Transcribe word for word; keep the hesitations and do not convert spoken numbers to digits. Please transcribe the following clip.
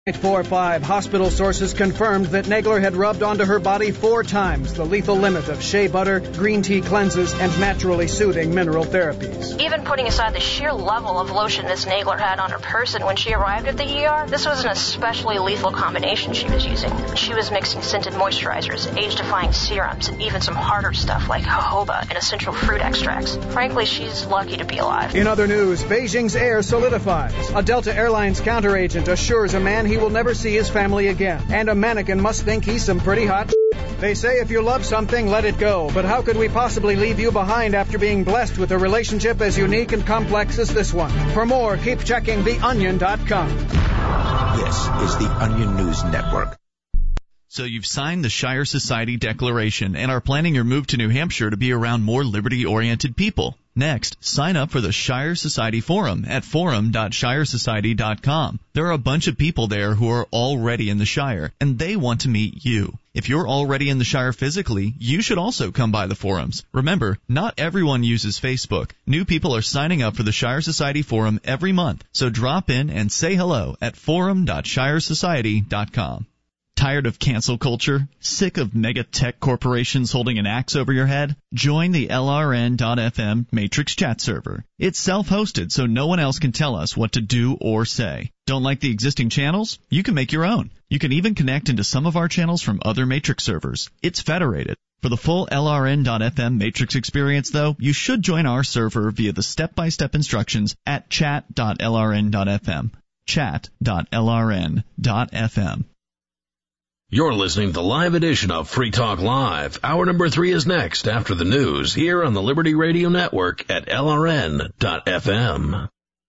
eight four five hospital sources confirmed that Nagler had rubbed onto her body four times the lethal limit of shea butter, green tea cleanses, and naturally soothing mineral therapies. Even putting aside the sheer level of lotion Miss Nagler had on her person when she arrived at the E R, this was an especially lethal combination she was using. She was mixing scented moisturizers, age-defying serums, and even some harder stuff like jojoba and essential fruit extracts. Frankly, she's lucky to be alive. In other news, Beijing's air solidifies. A Delta Airlines counteragent assures a man he will never see his family again. And a mannequin must think he's some pretty hot shit. They say if you love something, let it go. But how could we possibly leave you behind after being blessed with a relationship as unique and complex as this one? For more, keep checking the onion dot com. This is the Onion News Network. So you've signed the Shire Society Declaration and are planning your move to New Hampshire to be around more liberty-oriented people. Next, sign up for the Shire Society Forum at forum dot shire society dot com. There are a bunch of people there who are already in the Shire, and they want to meet you. If you're already in the Shire physically, you should also come by the forums. Remember, not everyone uses Facebook. New people are signing up for the Shire Society Forum every month, so drop in and say hello at forum dot shire society dot com. Tired of cancel culture? Sick of mega tech corporations holding an axe over your head? Join the L R N dot F M Matrix chat server. It's self-hosted, so no one else can tell us what to do or say. Don't like the existing channels? You can make your own. You can even connect into some of our channels from other Matrix servers. It's federated. For the full L R N dot F M Matrix experience, though, you should join our server via the step-by-step instructions at chat dot L R N dot F M. chat dot L R N dot F M. You're listening to the live edition of Free Talk Live. Hour number three is next after the news here on the Liberty Radio Network at L R N dot F M.